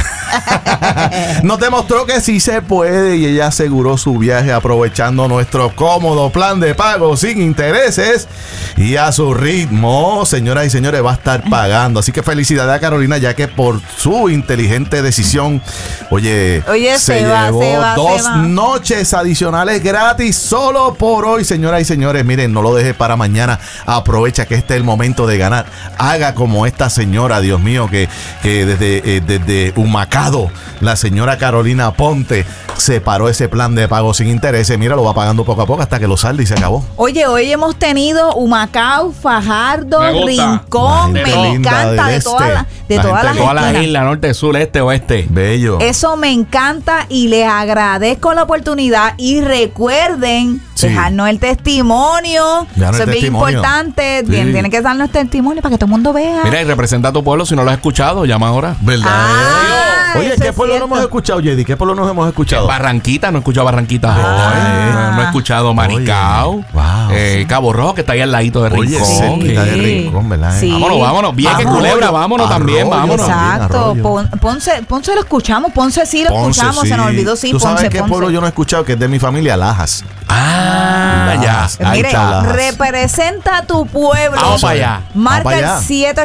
nos demostró que sí se puede y ella aseguró su viaje aprovechando nuestro cómodo plan de pago sin intereses y a su ritmo, señoras y señores, va a estar pagando. Así que felicidades a Carolina, ya que por su inteligente decisión, oye se llevó 2 noches adicionales gratis solo por hoy, señoras y señores. Miren, no lo deje para mañana, aprovecha que este es el momento de ganar. Haga como esta señora, Dios mío, que desde Humacao, la señora Carolina Ponte separó ese plan de pago sin intereses. Mira, lo va pagando poco a poco hasta que lo salde y se acabó. Oye, hoy hemos tenido Humacao, Fajardo, Rincón, me encanta, de todas las islas, norte, sur, este, oeste. Bello. Eso me encanta y les agradezco la oportunidad y recuerden Sí. Dejarnos el testimonio. Dejarnos Eso el es bien testimonio. importante. Sí. Tiene que darnos el testimonio para que todo el mundo vea. Mira, y representa a tu pueblo. Si no lo has escuchado, llama ahora. ¿Verdad? Oye, eso ¿qué es pueblo no cierto. hemos escuchado, Jedi? ¿Qué pueblo nos hemos escuchado? Barranquita, no he escuchado Barranquita. Ah. No he escuchado Maricao. Oye, wow. Cabo Rojo, que está ahí al ladito de Oye, Rincón. cerquita de Rincón, ¿verdad? Sí. Vámonos. Vieques, Arroyo, Culebra, vámonos también, Arroyo, vámonos. también. Exacto. Arroyo. Ponce lo escuchamos. Ponce sí lo Ponce, escuchamos. sí. Se nos olvidó, sí. ¿Tú sabes Ponce, qué Ponce. pueblo yo no he escuchado? Que es de mi familia, Lajas. Ya. Lajas. Ahí Mire, está Lajas. representa tu pueblo. Vamos para allá. Marca Vamos el para allá.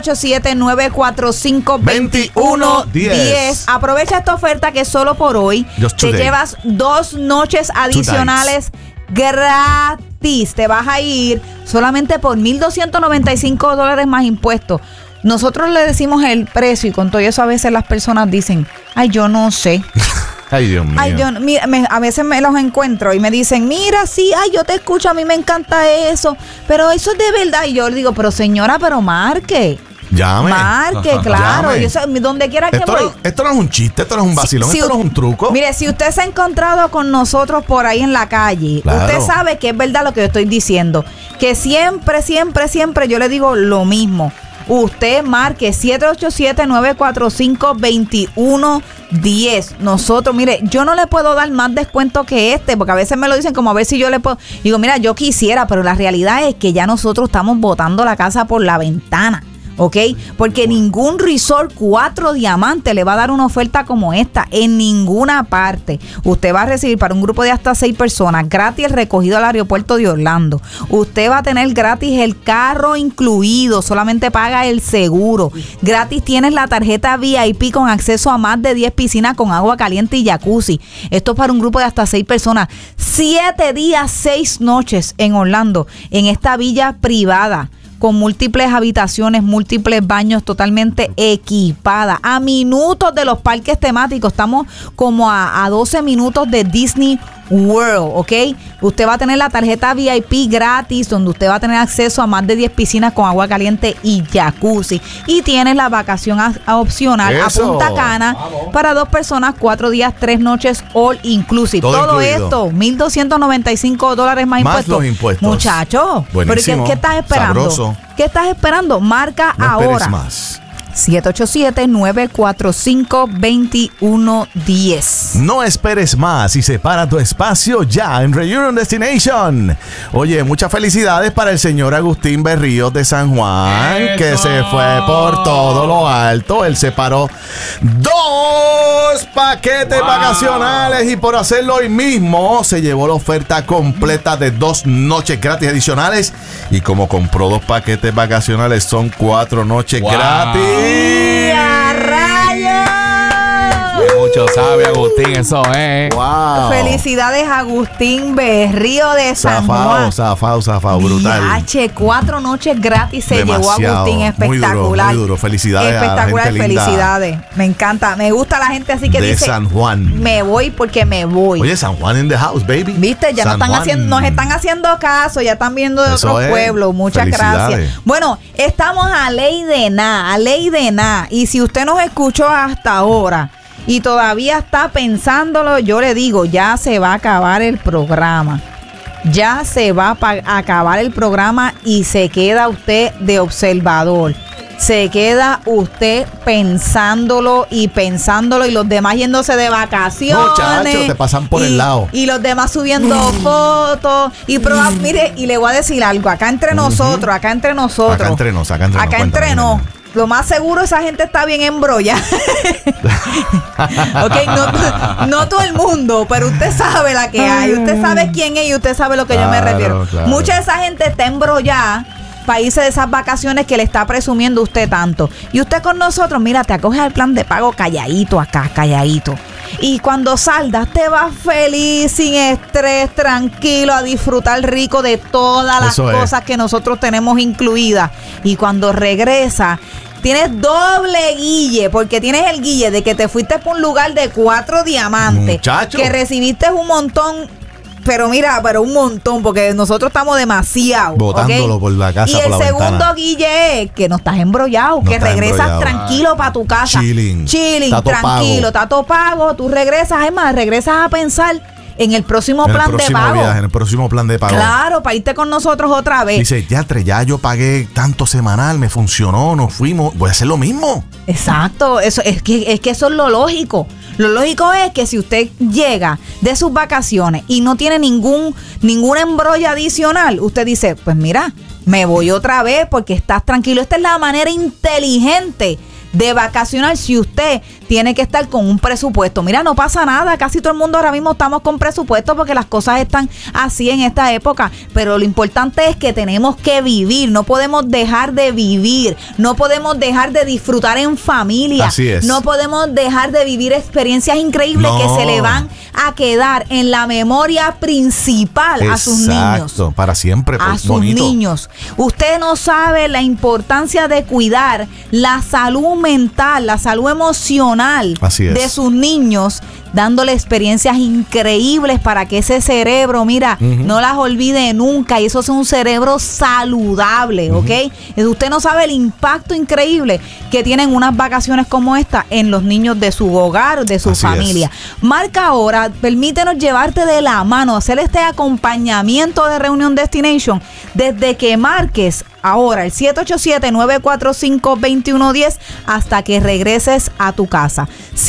787-945-2110. Aprovecha esta oferta que es solo por hoy. Just Te today. llevas 2 noches adicionales gratis. Te vas a ir solamente por $1,295 más impuestos. Nosotros le decimos el precio y con todo eso a veces las personas dicen, ay, yo no sé. Ay, Dios mío. Ay, mira, a veces me los encuentro y me dicen, mira, sí, ay, yo te escucho, a mí me encanta eso, pero eso es de verdad. Y yo le digo, pero señora, pero marque. Llame. Marque, claro. Llame. Yo sé, donde quiera que Esto voy. esto no es un chiste, esto no es un vacilón, Si esto no es un truco. Mire, si usted se ha encontrado con nosotros por ahí en la calle, Claro. usted sabe que es verdad lo que yo estoy diciendo. Que siempre yo le digo lo mismo. Usted marque 787-945-2110. Nosotros, mire, yo no le puedo dar más descuento que este, porque a veces me lo dicen como a ver si yo le puedo. Digo, mira, yo quisiera, pero la realidad es que ya nosotros estamos botando la casa por la ventana. ¿Ok? Porque ningún resort 4 diamantes le va a dar una oferta como esta en ninguna parte. Usted va a recibir para un grupo de hasta 6 personas gratis el recogido al aeropuerto de Orlando. Usted va a tener gratis el carro incluido, solamente paga el seguro. Gratis tienes la tarjeta VIP con acceso a más de 10 piscinas con agua caliente y jacuzzi. Esto es para un grupo de hasta 6 personas. 7 días, 6 noches en Orlando, en esta villa privada, con múltiples habitaciones, múltiples baños, totalmente equipada, a minutos de los parques temáticos. Estamos como a 12 minutos de Disney World, ¿ok? Usted va a tener la tarjeta VIP gratis, donde usted va a tener acceso a más de 10 piscinas con agua caliente y jacuzzi. Y tienes la vacación opcional Eso. a Punta Cana para 2 personas, 4 días, 3 noches, all inclusive. Todo incluido. esto, $1,295 más impuestos. los impuestos. Muchachos, ¿pero Buenísimo. qué estás esperando? Sabroso. ¿Qué estás esperando? Marca No ahora. esperes más. 787-945-2110. No esperes más y separa tu espacio ya en Reunion Destination. Oye, muchas felicidades para el señor Agustín Berríos de San Juan, que se fue por todo lo alto. Él separó 2 paquetes vacacionales y por hacerlo hoy mismo se llevó la oferta completa de 2 noches gratis adicionales. Y como compró 2 paquetes vacacionales, son 4 noches gratis. ¡A rayos! Mucho sabe Agustín, eso es. Wow. Felicidades, Agustín Berrío de San Juan. Zafado, brutal. H, 4 noches gratis se llevó Demasiado. Agustín, Muy espectacular. muy duro. Felicidades a la espectacular, gente linda felicidades. Me encanta, me gusta la gente así que de dice, San Juan. me voy porque me voy. Oye, San Juan in the house, baby. Viste, ya San Juan. nos están haciendo caso, ya están viendo de Eso otros es. pueblos. Muchas Felicidades. gracias. Bueno, estamos a ley de nada. Y si usted nos escuchó hasta ahora y todavía está pensándolo, yo le digo, ya se va a acabar el programa. Ya se va a acabar el programa y se queda usted de observador. Se queda usted pensándolo y los demás yéndose de vacaciones. Muchachos, te pasan por el lado. Y los demás subiendo fotos. Y mire, y le voy a decir algo, acá entre nosotros. Acá entre nos. Cuéntame. Lo más seguro, esa gente está bien embrollada. Ok, no todo el mundo, pero usted sabe la que hay. Usted sabe quién es y usted sabe lo que yo me Claro, refiero. claro. Mucha de esa gente está embrollada para irse de esas vacaciones que le está presumiendo usted tanto. Y usted con nosotros, mira, te acoges al plan de pago calladito acá, calladito. Y cuando saldas, te vas feliz, sin estrés, tranquilo, a disfrutar rico de todas las Eso es. cosas que nosotros tenemos incluidas. Y cuando regresa, tienes doble guille, porque tienes el guille de que te fuiste por un lugar de 4 diamantes. Muchacho. Que recibiste un montón. Pero mira, un montón, porque nosotros estamos demasiado. Botándolo ¿ok? por la casa, y por el la segundo ventana. guille es que no estás embrollado, No que estás regresas embrollado. tranquilo para tu casa. Chilling. Chilling, Está todo tranquilo, pago. está todo pago. Tú regresas, es más, regresas a pensar en el próximo En el plan de próximo pago. viaje, en el próximo plan de pago. Claro, para irte con nosotros otra vez. Dice, ya yo pagué tanto semanal, me funcionó, nos fuimos, voy a hacer lo mismo. Exacto, eso es que eso es lo lógico. Lo lógico es que si usted llega de sus vacaciones y no tiene ningún embrollo adicional, usted dice, pues mira, me voy otra vez porque estás tranquilo. Esta es la manera inteligente de vacacionar si usted tiene que estar con un presupuesto. Mira, no pasa nada, casi todo el mundo ahora mismo estamos con presupuesto porque las cosas están así en esta época, pero lo importante es que tenemos que vivir, no podemos dejar de vivir, no podemos dejar de disfrutar en familia, Así es. no podemos dejar de vivir experiencias increíbles que se le van a quedar en la memoria principal a sus niños. Exacto, para siempre. A Pues, sus bonito. niños. Usted no sabe la importancia de cuidar la salud mental, la salud emocional Así es. de sus niños, dándole experiencias increíbles para que ese cerebro, mira, no las olvide nunca y eso sea un cerebro saludable, ¿ok? Usted no sabe el impacto increíble que tienen unas vacaciones como esta en los niños de su hogar, de su Así familia. Marca ahora, permítenos llevarte de la mano, hacer este acompañamiento de Reunión Destination desde que marques ahora el 787-945-2110 hasta que regreses a tu casa.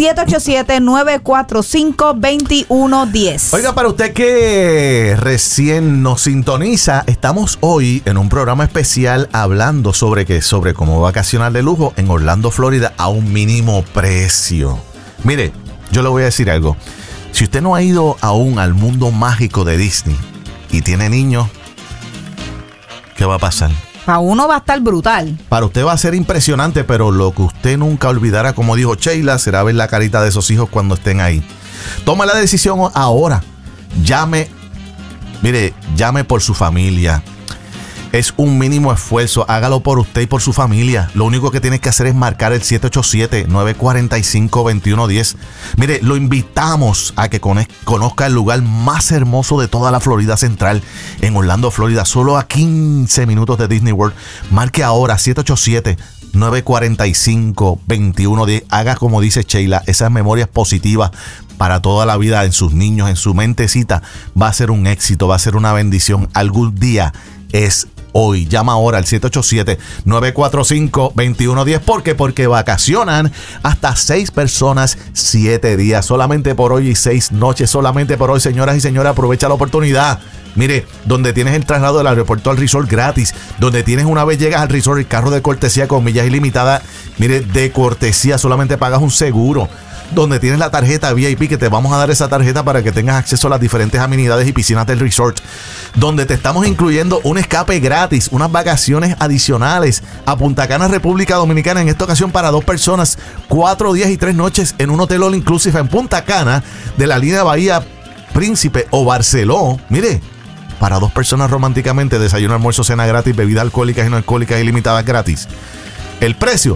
787-945-2110. Oiga, para usted que recién nos sintoniza, estamos hoy en un programa especial hablando sobre cómo vacacionar de lujo en Orlando, Florida, a un mínimo precio. Mire, yo le voy a decir algo. Si usted no ha ido aún al mundo mágico de Disney y tiene niños, ¿qué va a pasar? Para uno va a estar brutal. Para usted va a ser impresionante, pero lo que usted nunca olvidará, como dijo Sheila, será ver la carita de esos hijos cuando estén ahí. Tome la decisión ahora. Llame por su familia. Es un mínimo esfuerzo. Hágalo por usted y por su familia. Lo único que tiene que hacer es marcar el 787-945-2110. Mire, lo invitamos a que conozca el lugar más hermoso de toda la Florida Central, en Orlando, Florida, solo a 15 minutos de Disney World. Marque ahora 787-945-2110. Haga como dice Sheila, esas memorias positivas para toda la vida en sus niños, en su mentecita. Va a ser un éxito, va a ser una bendición. Algún día es hoy. Llama ahora al 787-945-2110. ¿Por qué? Porque vacacionan hasta 6 personas, 7 días. Solamente por hoy y 6 noches. Solamente por hoy, señoras y señores. Aprovecha la oportunidad. Mire, donde tienes el traslado del aeropuerto al resort gratis, donde tienes una vez llegas al resort el carro de cortesía con millas ilimitadas, mire, de cortesía, solamente pagas un seguro. Donde tienes la tarjeta VIP, que te vamos a dar esa tarjeta para que tengas acceso a las diferentes amenidades y piscinas del resort. Donde te estamos incluyendo un escape gratis, unas vacaciones adicionales a Punta Cana, República Dominicana, en esta ocasión para 2 personas, 4 días y 3 noches en un hotel all inclusive en Punta Cana de la línea Bahía Príncipe o Barceló. Mire, para 2 personas románticamente, desayuno, almuerzo, cena gratis, bebidas alcohólicas y no alcohólicas ilimitadas gratis. El precio,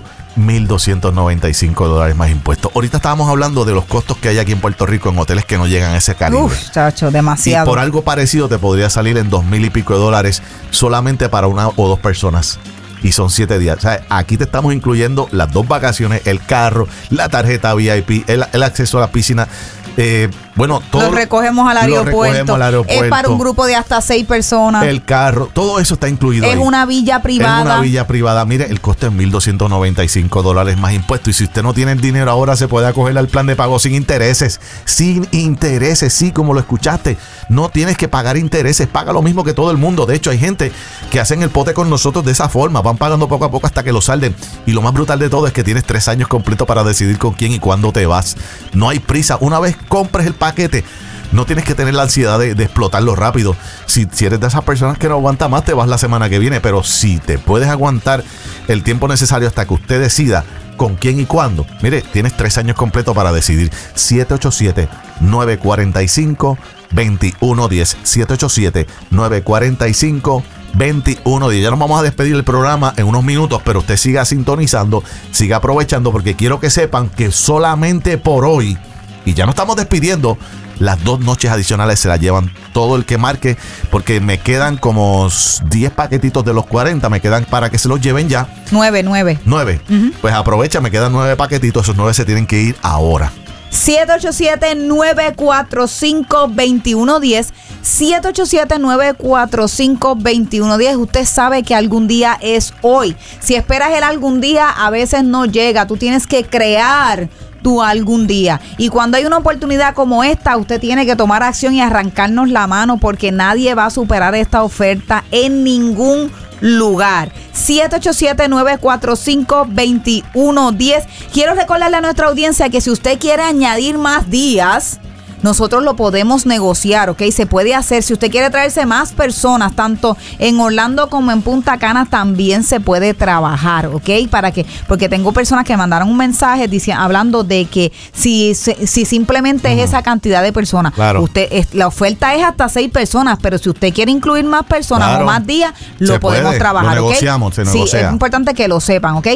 $1,295 más impuestos. Ahorita estábamos hablando de los costos que hay aquí en Puerto Rico en hoteles que no llegan a ese calibre. Uf, chacho, demasiado. Y por algo parecido te podría salir en $2,000 y pico solamente para 1 o 2 personas. Y son 7 días. O sea, aquí te estamos incluyendo las 2 vacaciones, el carro, la tarjeta VIP, el acceso a la piscina. Bueno, todo lo recogemos al aeropuerto. Es para un grupo de hasta 6 personas. El carro, todo eso está incluido. Es ahí. una villa privada. Es una villa privada. Mire, el costo es $1,295 más impuestos. Y si usted no tiene el dinero ahora, se puede acoger al plan de pago sin intereses. Sin intereses, sí, como lo escuchaste. No tienes que pagar intereses. Paga lo mismo que todo el mundo. De hecho, hay gente que hacen el pote con nosotros de esa forma. Van pagando poco a poco hasta que lo salden. Y lo más brutal de todo es que tienes 3 años completos para decidir con quién y cuándo te vas. No hay prisa. Una vez compres el paquete, no tienes que tener la ansiedad de explotarlo rápido. Si eres de esas personas que no aguanta más, te vas la semana que viene. Pero si te puedes aguantar el tiempo necesario hasta que usted decida con quién y cuándo, mire, tienes 3 años completos para decidir. 787-945-2110. 787-945-2110. Ya nos vamos a despedir del programa en unos minutos, pero usted siga sintonizando, siga aprovechando, porque quiero que sepan que solamente por hoy, y ya no estamos despidiendo, las 2 noches adicionales se las llevan todo el que marque, porque me quedan como 10 paquetitos de los 40, me quedan para que se los lleven ya. 9. 9. Pues aprovecha, me quedan 9 paquetitos, esos 9 se tienen que ir ahora. 787-945-2110. 787-945-2110. Usted sabe que algún día es hoy. Si esperas el algún día, a veces no llega. Tú tienes que crear tu algún día. Y cuando hay una oportunidad como esta, usted tiene que tomar acción y arrancarnos la mano, porque nadie va a superar esta oferta en ningún lugar. 787-945-2110. Quiero recordarle a nuestra audiencia que si usted quiere añadir más días, nosotros lo podemos negociar, ¿ok? Se puede hacer. Si usted quiere traerse más personas, tanto en Orlando como en Punta Cana, también se puede trabajar, ¿ok? Porque tengo personas que mandaron un mensaje hablando de que si simplemente es esa cantidad de personas, claro, la oferta es hasta 6 personas, pero si usted quiere incluir más personas, claro, o más días, lo podemos trabajar, lo negociamos, ¿ok? Sí, es importante que lo sepan, ¿ok?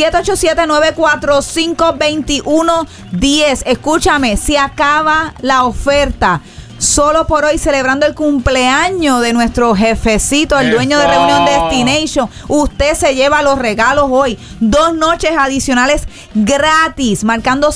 787-945-2110. Escúchame, se acaba la oferta. Solo por hoy, celebrando el cumpleaños de nuestro jefecito, el dueño de Reunion Destination. Usted se lleva los regalos hoy. 2 noches adicionales gratis. Marcando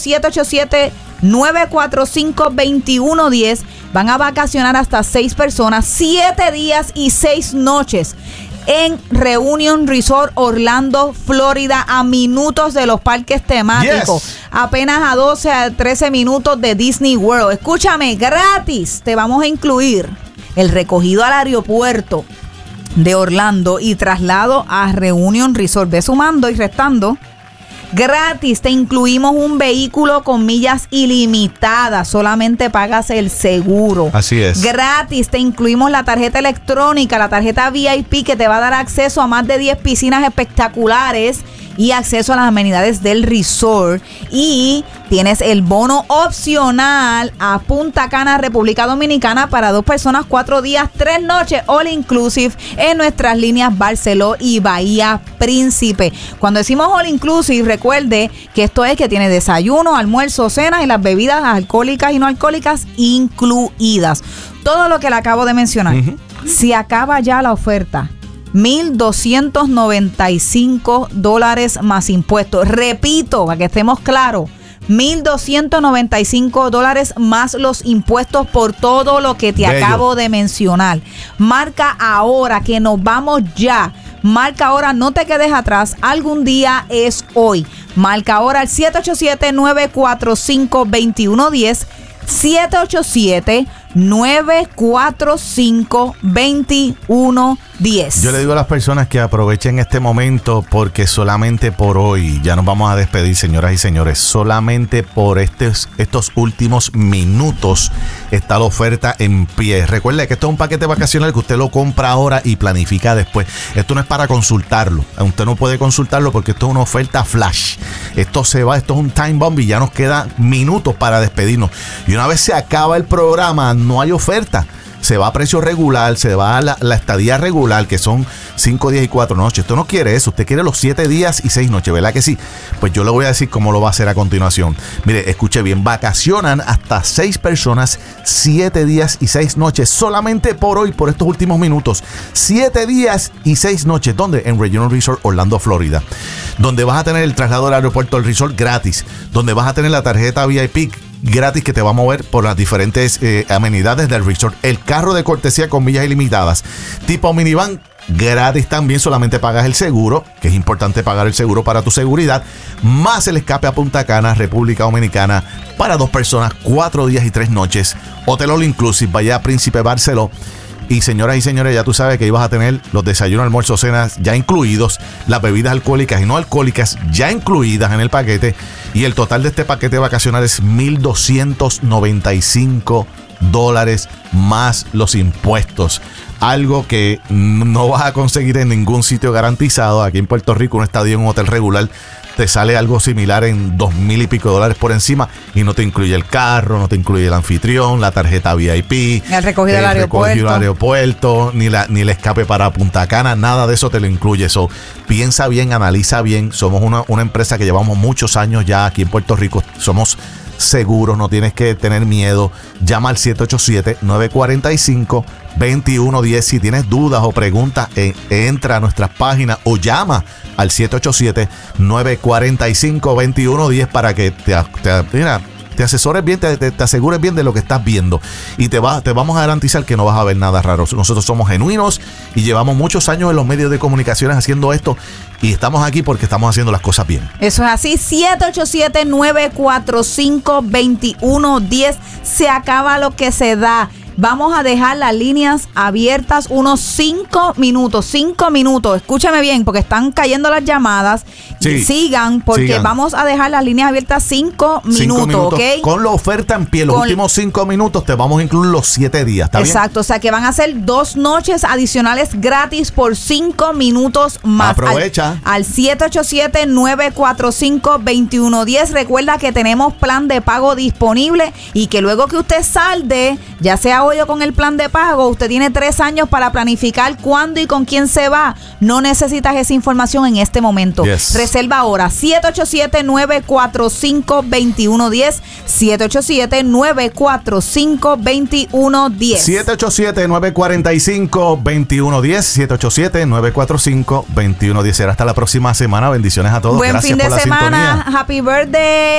787-945-2110. Van a vacacionar hasta 6 personas, 7 días y 6 noches. En Reunion Resort Orlando, Florida, a minutos de los parques temáticos. Yes. Apenas a 12 a 13 minutos de Disney World. Escúchame, gratis. Te vamos a incluir el recogido al aeropuerto de Orlando y traslado a Reunion Resort. Ve sumando y restando. Gratis, te incluimos un vehículo con millas ilimitadas. Solamente pagas el seguro. Así es. Gratis, te incluimos la tarjeta electrónica, la tarjeta VIP, que te va a dar acceso a más de 10 piscinas espectaculares y acceso a las amenidades del resort. Y tienes el bono opcional a Punta Cana, República Dominicana, para 2 personas, 4 días, 3 noches, all inclusive, en nuestras líneas Barceló y Bahía Príncipe. Cuando decimos all inclusive, recuerde que esto es que tiene desayuno, almuerzo, cena y las bebidas alcohólicas y no alcohólicas incluidas. Todo lo que le acabo de mencionar. Se acaba ya la oferta. $1,295 más impuestos. Repito, para que estemos claros, $1,295 más los impuestos por todo lo que te acabo de mencionar. Marca ahora, que nos vamos ya. Marca ahora, no te quedes atrás. Algún día es hoy. Marca ahora al 787-945-2110. 787-945-2110. Yo le digo a las personas que aprovechen este momento, porque solamente por hoy, ya nos vamos a despedir, señoras y señores, solamente por estos últimos minutos está la oferta en pie. Recuerde que esto es un paquete vacacional que usted lo compra ahora y planifica después. Esto no es para consultarlo. Usted no puede consultarlo porque esto es una oferta flash. Esto se va, esto es un time bomb y ya nos quedan minutos para despedirnos. Y una vez se acaba el programa, no hay oferta. Se va a precio regular, se va a la estadía regular, que son 5 días y 4 noches. Usted no quiere eso, usted quiere los 7 días y 6 noches, ¿verdad que sí? Pues yo le voy a decir cómo lo va a hacer a continuación. Mire, escuche bien, vacacionan hasta 6 personas, 7 días y 6 noches, solamente por hoy, por estos últimos minutos. 7 días y 6 noches, ¿dónde? En Reunion Resort Orlando, Florida. Donde vas a tener el traslado del aeropuerto al resort gratis, donde vas a tener la tarjeta VIP gratis que te va a mover por las diferentes amenidades del resort. El carro de cortesía con millas ilimitadas, tipo minivan, gratis también. Solamente pagas el seguro, que es importante pagar el seguro para tu seguridad, más el escape a Punta Cana, República Dominicana, para 2 personas, 4 días y 3 noches. Hotel all inclusive, Bahía Príncipe, Barceló. Y señoras y señores, ya tú sabes que ibas a tener los desayunos, almuerzos, cenas ya incluidos, las bebidas alcohólicas y no alcohólicas ya incluidas en el paquete. Y el total de este paquete vacacional es $1,295 más los impuestos. Algo que no vas a conseguir en ningún sitio garantizado. Aquí en Puerto Rico, un estadio en un hotel regular te sale algo similar en $2,000 y pico por encima, y no te incluye el carro, no te incluye el anfitrión, la tarjeta VIP, el recogido del aeropuerto, ni el escape para Punta Cana, nada de eso te lo incluye. So, piensa bien, analiza bien. Somos una empresa que llevamos muchos años ya aquí en Puerto Rico, somos seguros, no tienes que tener miedo. Llama al 787-945-2110. Si tienes dudas o preguntas, entra a nuestras páginas o llama al 787-945-2110 para que te asesores bien, te asegures bien de lo que estás viendo. Y te vamos a garantizar que no vas a ver nada raro. Nosotros somos genuinos y llevamos muchos años en los medios de comunicaciones haciendo esto. Y estamos aquí porque estamos haciendo las cosas bien. Eso es así. 787-945-2110. Se acaba lo que se da. Vamos a dejar las líneas abiertas unos 5 minutos. 5 minutos. Escúchame bien, porque están cayendo las llamadas. Sí, sigan, porque vamos a dejar las líneas abiertas 5 minutos, ¿ok? Con la oferta en pie, los últimos 5 minutos te vamos a incluir los 7 días. ¿Está exacto, bien? O sea que van a ser 2 noches adicionales gratis por 5 minutos más. Aprovecha. Al 787-945-2110. Recuerda que tenemos plan de pago disponible y que luego que usted salde, ya sea hoy o con el plan de pago, usted tiene 3 años para planificar cuándo y con quién se va. No necesitas esa información en este momento. Yes. Reserva ahora 787-945-2110. 787-945-2110. 787-945-2110. 787-945-2110. Será hasta la próxima semana. Bendiciones a todos. Buen Gracias fin de por la semana. sintonía. Happy birthday.